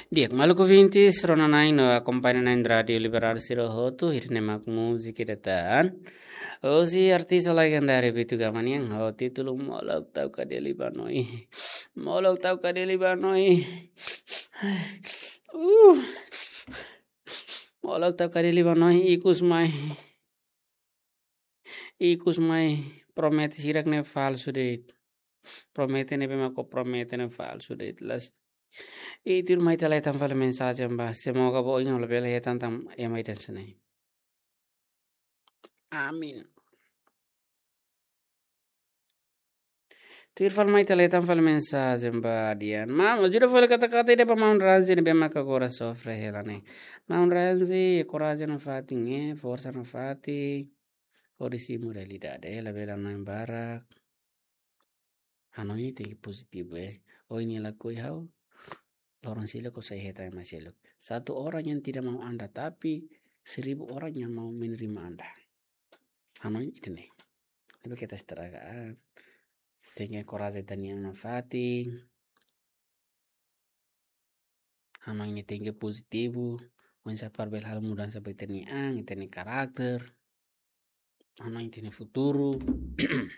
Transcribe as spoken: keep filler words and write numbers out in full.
Diek maluku vintis rona nain no accompagna nain radio liberal siro hotu hirne mak musik datan. Osi artista legendario bitu gamaniang ho titulu molok tau kade libanoi. Molok tau kade libanoi. Uh. Molok tau kade libanoi ikus mai. Ikus mai promete sirak ne falso det. Promete ne bemako promete ne falso det las. Itir mai talai tan fal mensagem mbah semoga bo inyo lebel ya tantam ya mai dan senai. Amin. Tir fal mai talai tan fal mensagem mbah dian. Mam juro fal kata-kata ide pa maun ranzi ne bemaka gora sofre helane. Maun ranzi coraggio na fati nge forza na fati. Orisi realidade lebel na barak. Ano ini tinggi positif eh. Oh ini laku hau. Lorong silok kok saya hetai masilok. Satu orang yang tidak mau Anda tapi seribu orang yang mau menerima Anda. Ano itu nih. Lebih kita seteragaan. Tinggal korase dan yang nafati. Ano ini tinggi positifu. Mensapar bel hal mudah seperti ini ang, ini karakter. Ano ini futuro.